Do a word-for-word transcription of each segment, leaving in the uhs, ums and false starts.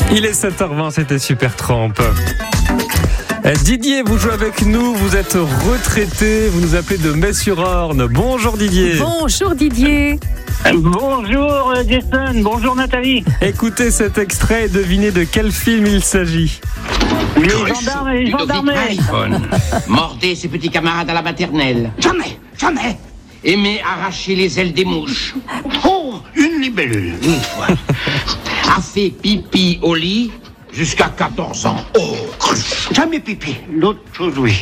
Il est sept heures vingt, c'était Supertramp. Didier, vous jouez avec nous, vous êtes retraité, vous nous appelez de Metz-sur-Orne. Bonjour Didier. Bonjour Didier. Bonjour Jason, bonjour Nathalie. Écoutez cet extrait et devinez de quel film il s'agit. Les gendarmes et les gendarmes. Mordez ses petits camarades à la maternelle. Jamais, jamais. Aimez arracher les ailes des mouches. Oh, une libellule, une fois. A fait pipi au lit jusqu'à quatorze ans. Oh, jamais pipi. L'autre chose, oui.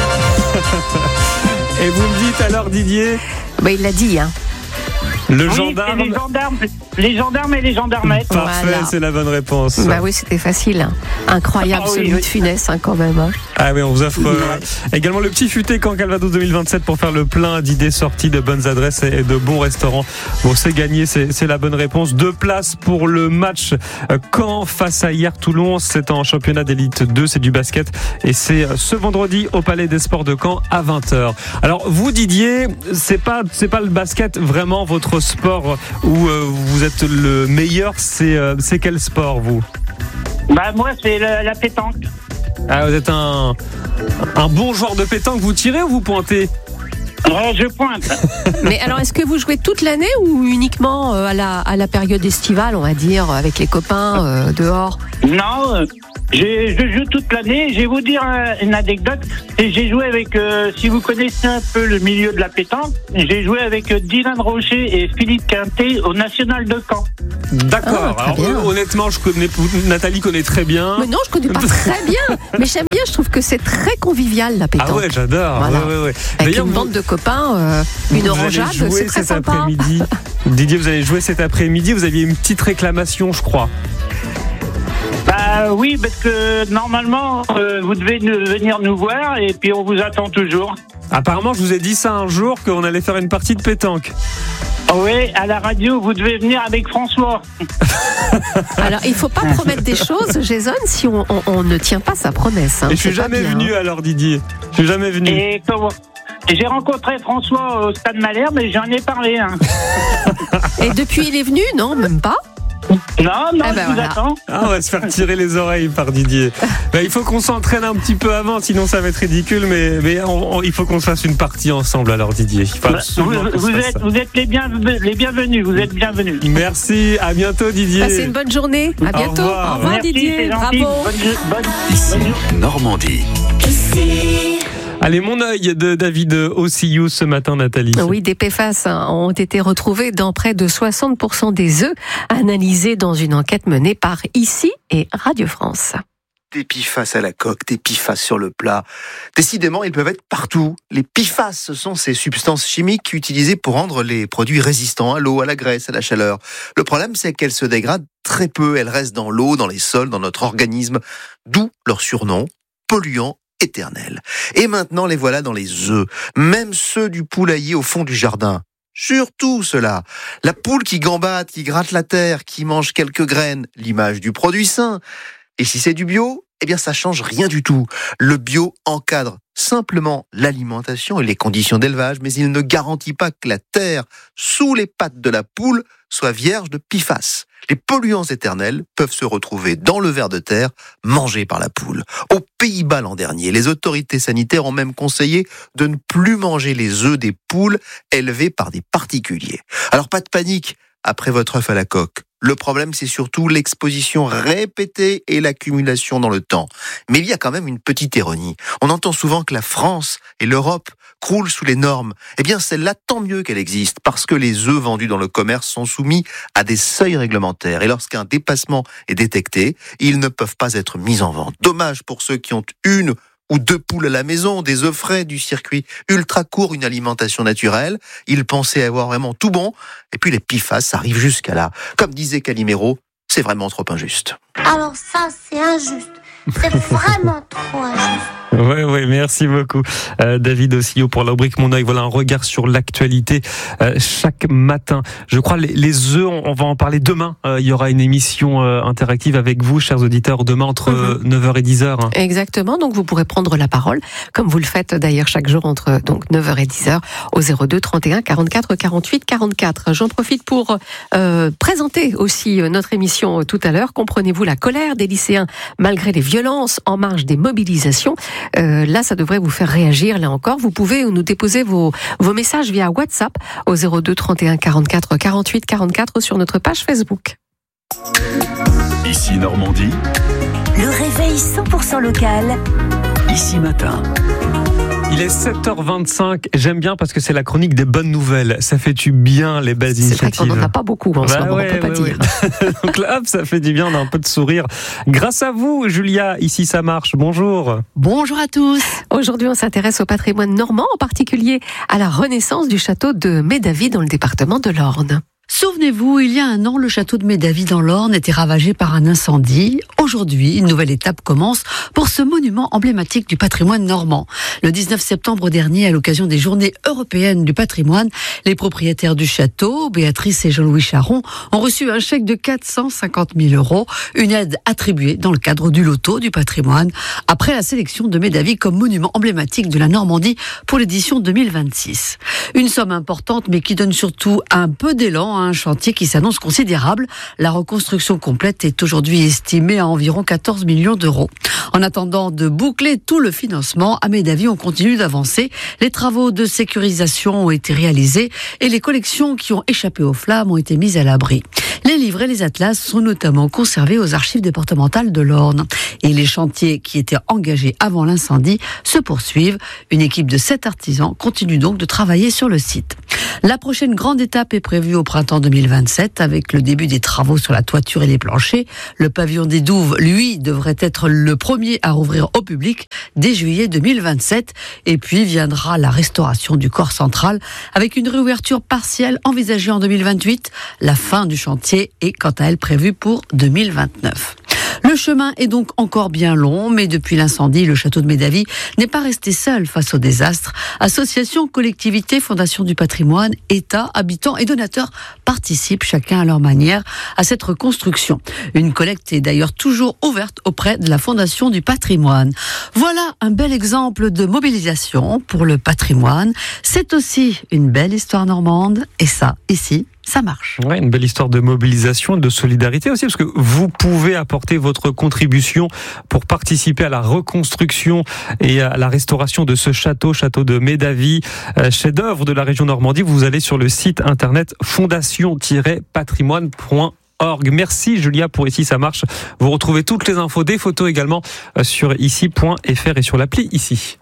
Et vous me dites alors Didier? Bah, il l'a dit, hein. Le oui, gendarme. Les gendarmes, les gendarmes et les gendarmettes. Parfait, Voilà. C'est la bonne réponse. Bah oui, c'était facile. Hein. Incroyable Ah oui, celui oui. de Funès, hein, quand même. Hein. Ah oui, on vous offre euh, également le petit futé Caen Calvados deux mille vingt-sept pour faire le plein d'idées sorties, de bonnes adresses et de bons restaurants. Bon, c'est gagné, c'est, c'est la bonne réponse. Deux places pour le match euh, Caen face à Hier Toulon. C'est en championnat d'élite deux, c'est du basket. Et c'est euh, ce vendredi au Palais des Sports de Caen à vingt heures. Alors vous Didier, c'est pas, c'est pas le basket vraiment votre sport où euh, vous êtes le meilleur. C'est, euh, c'est quel sport vous? Bah moi c'est la, la pétanque. Ah, vous êtes un, un bon joueur de pétanque. Vous tirez ou vous pointez? Ouais, je pointe. Mais alors, est-ce que vous jouez toute l'année ou uniquement euh, à la, à la période estivale, on va dire, avec les copains euh, dehors? Non, euh, j'ai- je joue toute l'année. Je vais vous dire euh, une anecdote. Et j'ai joué avec, euh, si vous connaissez un peu le milieu de la pétanque, j'ai joué avec euh, Dylan Rocher et Philippe Quintet au National de Caen. D'accord. Ah, très Alors, bien. honnêtement, je connais, Nathalie connaît très bien. Mais non, je connais pas très bien. Mais j'aime bien, je trouve que c'est très convivial, la pétanque. Ah ouais, j'adore. Voilà. Ouais, ouais, ouais. Avec D'ailleurs, une vous- bande de copains, euh, une vous allez orangeade, jouer c'est très cet sympa. après-midi. Didier, vous allez jouer cet après-midi. Vous aviez une petite réclamation, je crois. Bah oui, parce que normalement, euh, vous devez nous- venir nous voir et puis on vous attend toujours. Apparemment, je vous ai dit ça un jour qu'on allait faire une partie de pétanque. Oui, à la radio, vous devez venir avec François. Alors, il faut pas promettre des choses, Jason, si on, on- on ne tient pas sa promesse. Hein. Et je suis C'est pas jamais bien, venu hein. alors, Didier. Je suis jamais venu. Et comment et j'ai rencontré François au Stade Malherbe mais j'en ai parlé. Hein. Et depuis, il est venu? Non, même pas. Non, non, Ah bah je vous voilà. attends. Ah, on va se faire tirer les oreilles par Didier. Ben, il faut qu'on s'entraîne un petit peu avant, sinon ça va être ridicule. Mais, mais on- on- il faut qu'on se fasse une partie ensemble alors, Didier. Il faut Bah, vous, absolument qu'on se vous fasse êtes, ça. vous êtes les, bien, les bienvenus, vous êtes bienvenus. Merci, à bientôt Didier. Passez une bonne journée. À bientôt. revoir. Au revoir, Merci, Didier. c'est gentil. Bravo. Bonne, bonne, Ici, bonne journée. Normandie. Allez, mon œil de David Ossiou ce matin, Nathalie. Oui, des P F A S hein, ont été retrouvés dans près de soixante pour cent des œufs analysés dans une enquête menée par Ici et Radio France. Des P F A S à la coque, des P F A S sur le plat. Décidément, ils peuvent être partout. Les P F A S, ce sont ces substances chimiques utilisées pour rendre les produits résistants à l'eau, à la graisse, à la chaleur. Le problème, c'est qu'elles se dégradent très peu. Elles restent dans l'eau, dans les sols, dans notre organisme. D'où leur surnom, polluants éternels. Et maintenant, les voilà dans les œufs. Même ceux du poulailler au fond du jardin. Surtout cela. La poule qui gambade, qui gratte la terre, qui mange quelques graines. L'image du produit sain. Et si c'est du bio, eh bien ça change rien du tout. Le bio encadre simplement l'alimentation et les conditions d'élevage, mais il ne garantit pas que la terre sous les pattes de la poule soit vierge de P F A S. Les polluants éternels peuvent se retrouver dans le ver de terre mangé par la poule. Aux Pays-Bas l'an dernier, les autorités sanitaires ont même conseillé de ne plus manger les œufs des poules élevées par des particuliers. Alors pas de panique après votre œuf à la coque. Le problème, c'est surtout l'exposition répétée et l'accumulation dans le temps. Mais il y a quand même une petite ironie. On entend souvent que la France et l'Europe croulent sous les normes. Eh bien, celle-là, tant mieux qu'elle existe, parce que les œufs vendus dans le commerce sont soumis à des seuils réglementaires. Et lorsqu'un dépassement est détecté, ils ne peuvent pas être mis en vente. Dommage pour ceux qui ont une ou deux poules à la maison, des œufs frais, du circuit ultra court, une alimentation naturelle. Ils pensaient avoir vraiment tout bon. Et puis les P F A S arrivent jusqu'à là. Comme disait Calimero, c'est vraiment trop injuste. Alors ça, c'est injuste. C'est vraiment trop injuste. Oui, oui, merci beaucoup. Euh, David Ossillot pour la rubrique Mon œil. Voilà un regard sur l'actualité euh, chaque matin. Je crois les, les œufs, on, on va en parler demain. Euh, il y aura une émission euh, interactive avec vous, chers auditeurs, demain entre mm-hmm. neuf heures et dix heures. Hein. Exactement, donc vous pourrez prendre la parole, comme vous le faites d'ailleurs chaque jour entre donc neuf heures et dix heures au zéro deux trente et un quarante-quatre quarante-huit quarante-quatre. J'en profite pour euh, présenter aussi notre émission tout à l'heure. Comprenez-vous la colère des lycéens malgré les violences en marge des mobilisations? Euh, là, ça devrait vous faire réagir. Là encore, vous pouvez nous déposer vos, vos messages via WhatsApp au zéro deux trente et un quarante-quatre quarante-huit quarante-quatre sur notre page Facebook. Ici Normandie. Le réveil cent pour cent local. Ici Matin. Il est sept heures vingt-cinq, j'aime bien parce que c'est la chronique des bonnes nouvelles. Ça fait du bien les belles initiatives. C'est vrai qu'on n'en a pas beaucoup en bah ce moment, ouais, on peut pas ouais, dire. Ouais. Donc là, hop, ça fait du bien, on a un peu de sourire. Grâce à vous, Julia, ici ça marche. Bonjour. Bonjour à tous. Aujourd'hui, on s'intéresse au patrimoine normand, en particulier à la renaissance du château de Médavy dans le département de l'Orne. Souvenez-vous, il y a un an, le château de Médavy dans l'Orne était ravagé par un incendie. Aujourd'hui, une nouvelle étape commence pour ce monument emblématique du patrimoine normand. Le dix-neuf septembre dernier, à l'occasion des Journées européennes du patrimoine, les propriétaires du château, Béatrice et Jean-Louis Charon, ont reçu un chèque de quatre cent cinquante mille euros, une aide attribuée dans le cadre du loto du patrimoine, après la sélection de Médavy comme monument emblématique de la Normandie pour l'édition deux mille vingt-six. Une somme importante, mais qui donne surtout un peu d'élan à un chantier qui s'annonce considérable. La reconstruction complète est aujourd'hui estimée à environ quatorze millions d'euros. En attendant de boucler tout le financement, à Médavy, on continue d'avancer. Les travaux de sécurisation ont été réalisés et les collections qui ont échappé aux flammes ont été mises à l'abri. Les livres et les atlas sont notamment conservés aux archives départementales de l'Orne. Et les chantiers qui étaient engagés avant l'incendie se poursuivent. Une équipe de sept artisans continue donc de travailler sur le site. La prochaine grande étape est prévue au printemps deux mille vingt-sept avec le début des travaux sur la toiture et les planchers. Le pavillon des Douves, lui, devrait être le premier à rouvrir au public dès juillet deux mille vingt-sept. Et puis viendra la restauration du corps central avec une réouverture partielle envisagée en deux mille vingt-huit. La fin du chantier est quant à elle prévue pour deux mille vingt-neuf. Le chemin est donc encore bien long, mais depuis l'incendie, le château de Médavy n'est pas resté seul face au désastre. Associations, collectivités, fondations du patrimoine, État, habitants et donateurs participent chacun à leur manière à cette reconstruction. Une collecte est d'ailleurs toujours ouverte auprès de la Fondation du patrimoine. Voilà un bel exemple de mobilisation pour le patrimoine. C'est aussi une belle histoire normande et ça, ici, ça marche. Ouais, une belle histoire de mobilisation, de solidarité aussi, parce que vous pouvez apporter votre contribution pour participer à la reconstruction et à la restauration de ce château, château de Médavy, euh, chef-d'œuvre de la région Normandie. Vous allez sur le site internet fondation tiret patrimoine point org. Merci Julia pour Ici ça marche. Vous retrouvez toutes les infos, des photos également euh, sur ici point f r et sur l'appli Ici.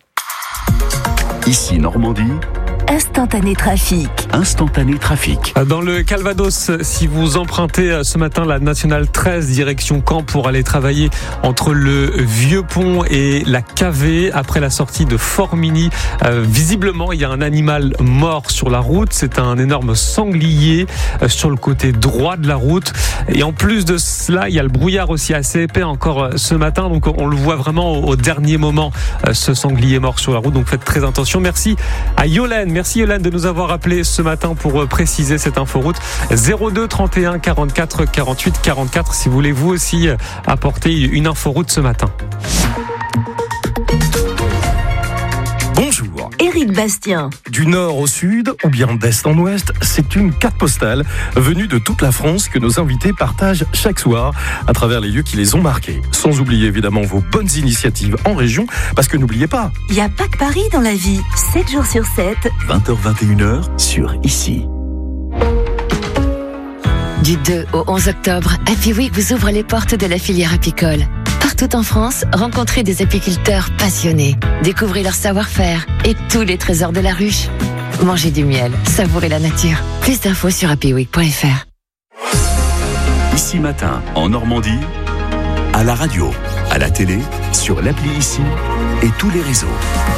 Ici Normandie. Instantané trafic. Instantané trafic. Dans le Calvados, si vous empruntez ce matin la nationale treize direction Caen pour aller travailler entre le Vieux Pont et la K V, après la sortie de Formigny, euh, visiblement il y a un animal mort sur la route. C'est un énorme sanglier euh, sur le côté droit de la route. Et en plus de cela, il y a le brouillard aussi assez épais encore euh, ce matin. Donc on le voit vraiment au, au dernier moment, euh, ce sanglier mort sur la route. Donc faites très attention. Merci à Yolène. Merci Yolène de nous avoir appelé ce matin pour préciser cette inforoute. zéro deux trente et un quarante-quatre quarante-huit quarante-quatre si vous voulez vous aussi apporter une inforoute ce matin. Bonjour. Éric Bastien. Du nord au sud, ou bien d'est en ouest, c'est une carte postale venue de toute la France que nos invités partagent chaque soir à travers les lieux qui les ont marqués. Sans oublier évidemment vos bonnes initiatives en région, parce que n'oubliez pas, il n'y a pas que Paris dans la vie. sept jours sur sept. vingt heures vingt et une heures sur Ici. Du deux au onze octobre, Happy Week vous ouvre les portes de la filière apicole. Partout en France, rencontrez des apiculteurs passionnés. Découvrez leur savoir-faire et tous les trésors de la ruche. Mangez du miel, savourez la nature. Plus d'infos sur happy week point f r. Ici Matin, en Normandie, à la radio, à la télé, sur l'appli Ici et tous les réseaux.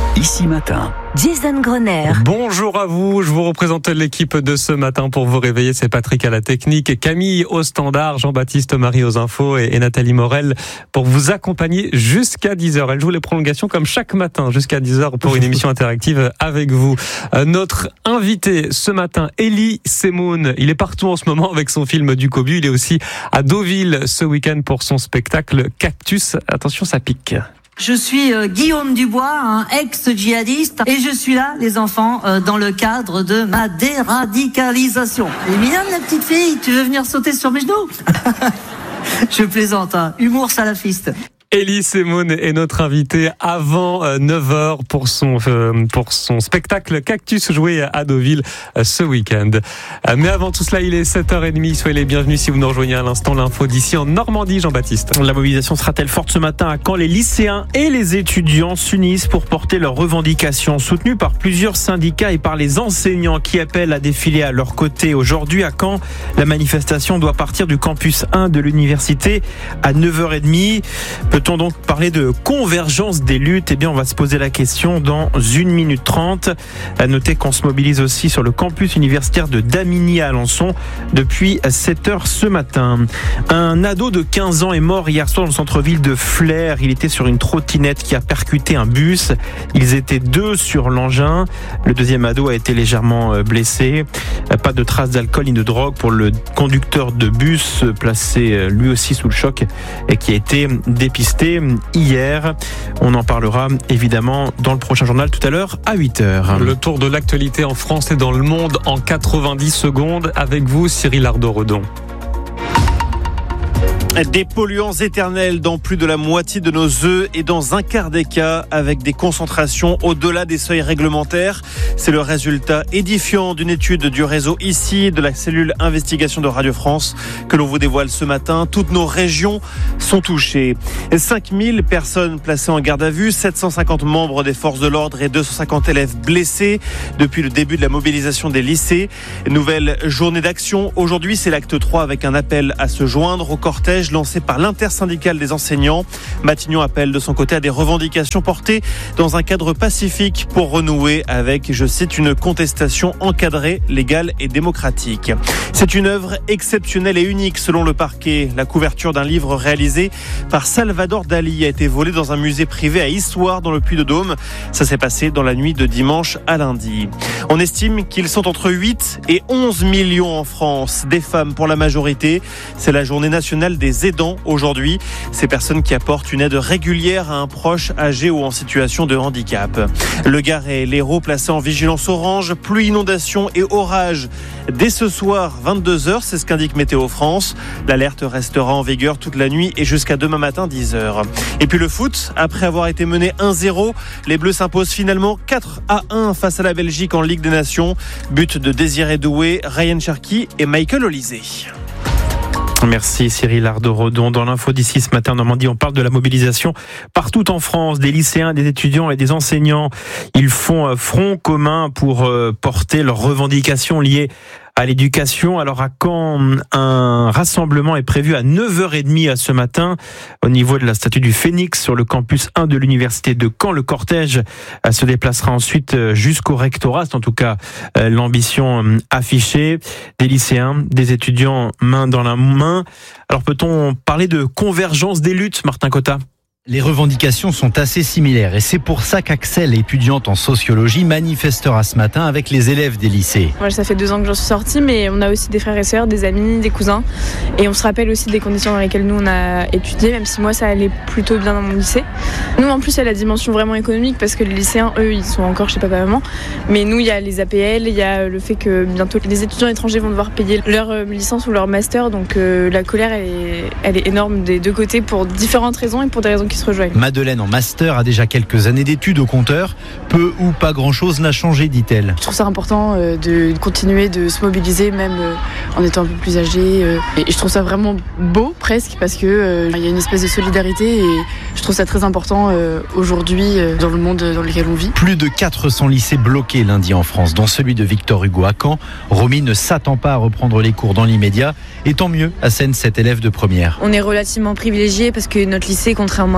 Ici Matin. Jason Grenier. Bonjour à vous, je vous représente l'équipe de ce matin pour vous réveiller. C'est Patrick à la technique, Camille au standard, Jean-Baptiste Marie aux infos et, et Nathalie Morel pour vous accompagner jusqu'à dix heures. Elle joue les prolongations comme chaque matin jusqu'à dix heures pour une émission interactive avec vous. Euh, notre invité ce matin, Elie Semoun. Il est partout en ce moment avec son film du Cobu. Il est aussi à Deauville ce week-end pour son spectacle Cactus. Attention, ça pique. Je suis euh, Guillaume Dubois, un ex-djihadiste, et je suis là, les enfants, euh, dans le cadre de ma déradicalisation. Elle est mignonne, la petite fille, tu veux venir sauter sur mes genoux? Je plaisante, hein. Humour salafiste. Elie Semoun est notre invité avant neuf heures pour son euh, pour son spectacle Cactus joué à Deauville euh, ce week-end. Euh, mais avant tout cela, il est sept heures trente. Soyez les bienvenus si vous nous rejoignez à l'instant. L'info d'ici en Normandie, Jean-Baptiste. La mobilisation sera-t-elle forte ce matin à Caen? Les lycéens et les étudiants s'unissent pour porter leurs revendications, soutenues par plusieurs syndicats et par les enseignants qui appellent à défiler à leur côté. Aujourd'hui à Caen, la manifestation doit partir du campus un de l'université à neuf heures trente. Peut-on donc parler de convergence des luttes? Eh bien, on va se poser la question dans une minute trente. À noter qu'on se mobilise aussi sur le campus universitaire de Damigny à Alençon depuis sept heures ce matin. Un ado de quinze ans est mort hier soir dans le centre-ville de Flers. Il était sur une trottinette qui a percuté un bus. Ils étaient deux sur l'engin. Le deuxième ado a été légèrement blessé. Pas de traces d'alcool ni de drogue pour le conducteur de bus, placé lui aussi sous le choc et qui a été dépisté hier. On en parlera évidemment dans le prochain journal tout à l'heure à huit heures. Le tour de l'actualité en France et dans le monde en quatre-vingt-dix secondes avec vous, Cyril Ardo-Redon. Des polluants éternels dans plus de la moitié de nos œufs et dans un quart des cas avec des concentrations au-delà des seuils réglementaires. C'est le résultat édifiant d'une étude du réseau ici de la cellule investigation de Radio France que l'on vous dévoile ce matin. Toutes nos régions sont touchées. cinq mille personnes placées en garde à vue, sept cent cinquante membres des forces de l'ordre et deux cent cinquante élèves blessés depuis le début de la mobilisation des lycées. Nouvelle journée d'action. Aujourd'hui, c'est l'acte trois avec un appel à se joindre au cortège lancé par l'intersyndicale des enseignants. Matignon appelle de son côté à des revendications portées dans un cadre pacifique pour renouer avec, je cite, une contestation encadrée, légale et démocratique. C'est une œuvre exceptionnelle et unique selon le parquet. La couverture d'un livre réalisé par Salvador Dali a été volée dans un musée privé à Issoire dans le Puy-de-Dôme. Ça s'est passé dans la nuit de dimanche à lundi. On estime qu'ils sont entre huit et onze millions en France, des femmes pour la majorité. C'est la journée nationale des aidants aujourd'hui. Ces personnes qui apportent une aide régulière à un proche âgé ou en situation de handicap. Le Gard et l'Hérault placés en vigilance orange, pluie, inondation et orage. Dès ce soir, vingt-deux heures, c'est ce qu'indique Météo France. L'alerte restera en vigueur toute la nuit et jusqu'à demain matin, dix heures. Et puis le foot, après avoir été mené un zéro, les Bleus s'imposent finalement quatre à un face à la Belgique en Ligue des Nations. But de Désiré Doué, Ryan Cherki et Michael Olysée. Merci Cyril Ardo-Redon. Dans l'info d'ici ce matin en Normandie, on parle de la mobilisation partout en France, des lycéens, des étudiants et des enseignants. Ils font front commun pour porter leurs revendications liées à l'éducation. Alors à Caen, un rassemblement est prévu à neuf heures trente ce matin au niveau de la statue du Phénix sur le campus un de l'université de Caen. Le cortège se déplacera ensuite jusqu'au rectorat. C'est en tout cas l'ambition affichée. Des lycéens, des étudiants main dans la main. Alors peut-on parler de convergence des luttes, Martin Cotta ? Les revendications sont assez similaires et c'est pour ça qu'Axel, étudiante en sociologie, manifestera ce matin avec les élèves des lycées. Moi, ça fait deux ans que j'en suis sortie, mais on a aussi des frères et sœurs, des amis, des cousins. Et on se rappelle aussi des conditions dans lesquelles nous, on a étudié, même si moi, ça allait plutôt bien dans mon lycée. Nous, en plus, il y a la dimension vraiment économique parce que les lycéens, eux, ils sont encore chez papa-maman. Mais nous, il y a les A P L, il y a le fait que bientôt les étudiants étrangers vont devoir payer leur licence ou leur master. Donc euh, la colère, elle est, elle est énorme des deux côtés pour différentes raisons et pour des raisons qui se rejoignent. Madeleine en master a déjà quelques années d'études au compteur. Peu ou pas grand-chose n'a changé, dit-elle. Je trouve ça important euh, de continuer de se mobiliser, même euh, en étant un peu plus âgé. Euh, et je trouve ça vraiment beau, presque, parce qu'il euh, y a une espèce de solidarité et je trouve ça très important euh, aujourd'hui euh, dans le monde dans lequel on vit. Plus de quatre cents lycées bloqués lundi en France, dont celui de Victor Hugo à Caen. Romy ne s'attend pas à reprendre les cours dans l'immédiat. Et tant mieux, assène cet élève de première. On est relativement privilégiés parce que notre lycée, contrairement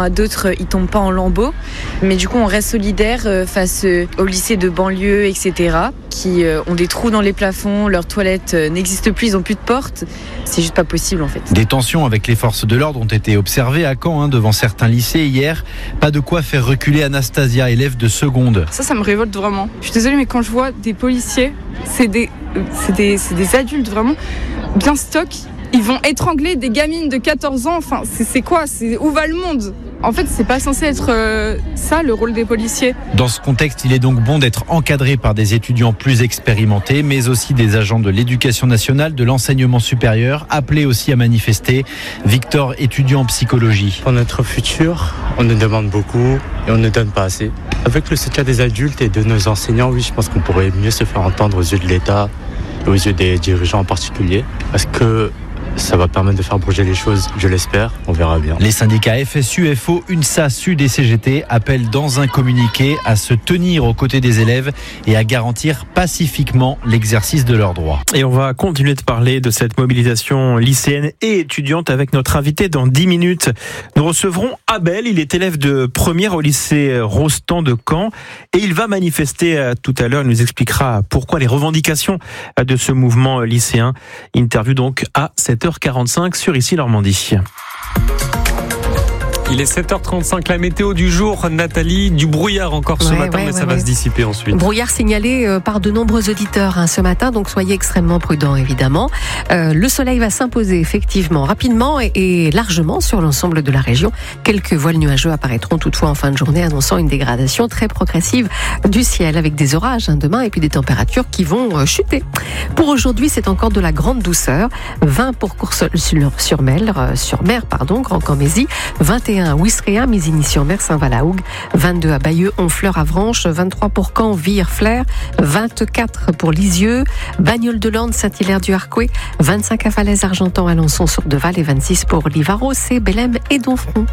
à d'autres, ils tombent pas en lambeaux. Mais du coup, on reste solidaire face aux lycées de banlieue, et cetera, qui ont des trous dans les plafonds, leurs toilettes n'existent plus, ils ont plus de portes. C'est juste pas possible en fait. Des tensions avec les forces de l'ordre ont été observées à Caen, hein, devant certains lycées hier. Pas de quoi faire reculer Anastasia, élève de seconde. Ça, ça me révolte vraiment. Je suis désolée, mais quand je vois des policiers, c'est des, c'est des, c'est des adultes vraiment bien stock. Ils vont étrangler des gamines de quatorze ans. Enfin, c'est, c'est quoi c'est, Où va le monde ? En fait, c'est pas censé être euh, ça le rôle des policiers. Dans ce contexte, il est donc bon d'être encadré par des étudiants plus expérimentés, mais aussi des agents de l'éducation nationale, de l'enseignement supérieur, appelés aussi à manifester. Victor, étudiant en psychologie. Pour notre futur, on nous demande beaucoup et on ne donne pas assez. Avec le soutien des adultes et de nos enseignants, oui, je pense qu'on pourrait mieux se faire entendre aux yeux de l'État et aux yeux des dirigeants en particulier. Parce que ça va permettre de faire bouger les choses, je l'espère, on verra bien. Les syndicats F S U, F O, UNSA, Sud et C G T appellent dans un communiqué à se tenir aux côtés des élèves et à garantir pacifiquement l'exercice de leurs droits. Et on va continuer de parler de cette mobilisation lycéenne et étudiante avec notre invité dans dix minutes. Nous recevrons Abel, il est élève de première au lycée Rostand de Caen et il va manifester tout à l'heure, il nous expliquera pourquoi les revendications de ce mouvement lycéen. Interview donc à sept heures quarante-cinq sur Ici Normandie. Il est sept heures trente-cinq, la météo du jour, Nathalie, du brouillard encore ce ouais, matin, ouais, mais ouais, ça ouais. va se dissiper ensuite. Brouillard signalé euh, par de nombreux auditeurs hein, ce matin, donc soyez extrêmement prudents évidemment. Euh, le soleil va s'imposer effectivement rapidement et, et largement sur l'ensemble de la région. Quelques voiles nuageux apparaîtront toutefois en fin de journée, annonçant une dégradation très progressive du ciel avec des orages hein, demain et puis des températures qui vont euh, chuter. Pour aujourd'hui, c'est encore de la grande douceur. vingt pour Courseulles-sur-Mer, euh, sur mer, pardon, Grand-Camésie, vingt et un à Ouistreham, Misigny-sur-Mer, Saint-Valahougue, vingt-deux à Bayeux, Honfleur, Avranches, vingt-trois pour Caen, Vire, Flers, vingt-quatre pour Lisieux, Bagnoles-de-Lorne, Saint-Hilaire-du-Harcouët, vingt-cinq à Falaise, Argentan, Alençon, Sourdeval et vingt-six pour Livarot, c'est Bellem et Donfront.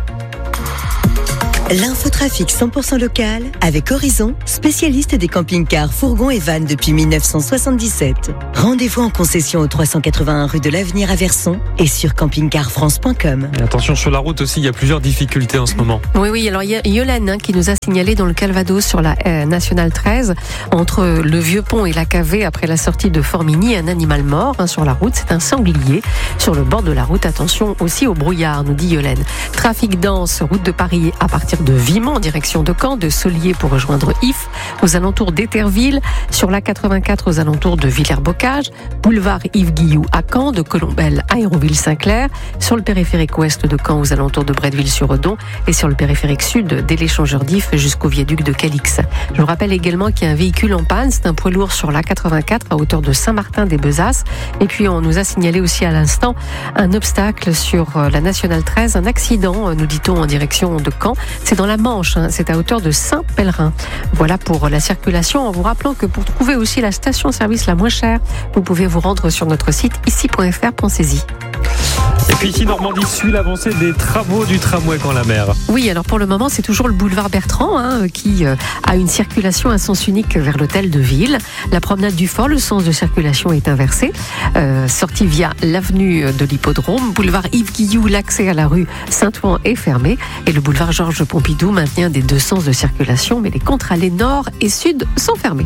L'infotrafic cent pour cent local avec Horizon, spécialiste des camping-cars, fourgons et vannes depuis mille neuf cent soixante-dix-sept. Rendez-vous en concession au trois cent quatre-vingt-un rue de l'Avenir à Verson et sur camping car france point com. Et attention, sur la route aussi, il y a plusieurs difficultés en ce moment. Oui, oui, alors il y a Yolène hein, qui nous a signalé dans le Calvados sur la euh, Nationale treize, entre le Vieux-Pont et la Cavée, après la sortie de Formigny, un animal mort hein, sur la route, c'est un sanglier sur le bord de la route. Attention aussi au brouillard, nous dit Yolène. Trafic dense, route de Paris à partir de Vimont en direction de Caen, de Solier pour rejoindre If, aux alentours d'Éterville, sur la quatre-vingt-quatre aux alentours de Villers-Bocage, boulevard Yves Guilloux à Caen, de Colombelle à Hérouville-Saint-Clair, sur le périphérique ouest de Caen aux alentours de Bretteville-sur-Redon et sur le périphérique sud dès l'échangeur d'If jusqu'au viaduc de Calix. Je vous rappelle également qu'il y a un véhicule en panne, c'est un poids lourd sur la quatre-vingt-quatre à hauteur de Saint-Martin-des-Bezasses. Et puis on nous a signalé aussi à l'instant un obstacle sur la Nationale treize, un accident, nous dit-on, en direction de Caen. C'est dans la Manche, hein, c'est à hauteur de Saint-Pèlerin. Voilà pour la circulation, en vous rappelant que pour trouver aussi la station-service la moins chère, vous pouvez vous rendre sur notre site ici point f r, pensez-y. Et puis ici, Normandie suit l'avancée des travaux du tramway Caen-la-Mer. Oui, alors pour le moment, c'est toujours le boulevard Bertrand hein, qui euh, a une circulation à sens unique vers l'hôtel de ville. La promenade du Fort, le sens de circulation est inversé. Euh, sortie via l'avenue de l'Hippodrome. Boulevard Yves Guilloux, l'accès à la rue Saint-Ouen est fermé. Et le boulevard Georges Pompidou maintient des deux sens de circulation, mais les contre-allées nord et sud sont fermées.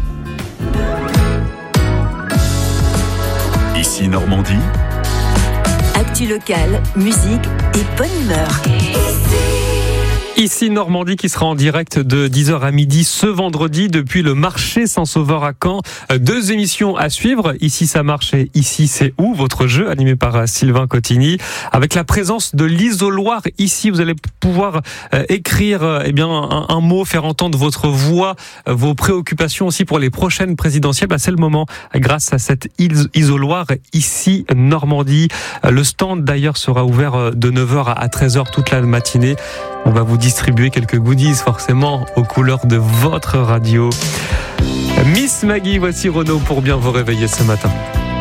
Ici Normandie. Actu local, musique et bonne humeur. Ici Normandie qui sera en direct de dix heures à midi ce vendredi depuis le marché Saint-Sauveur à Caen. Deux émissions à suivre. Ici ça marche et ici c'est où, votre jeu animé par Sylvain Cotigny. Avec la présence de l'isoloir ici, vous allez pouvoir euh, écrire euh, eh bien un, un mot, faire entendre votre voix, euh, vos préoccupations aussi pour les prochaines présidentielles. Bah, c'est le moment grâce à cet is- isoloir ici Normandie. Euh, le stand d'ailleurs sera ouvert de neuf heures à treize heures toute la matinée. On va vous distribuer quelques goodies forcément aux couleurs de votre radio. Miss Maggie, voici Renaud pour bien vous réveiller ce matin.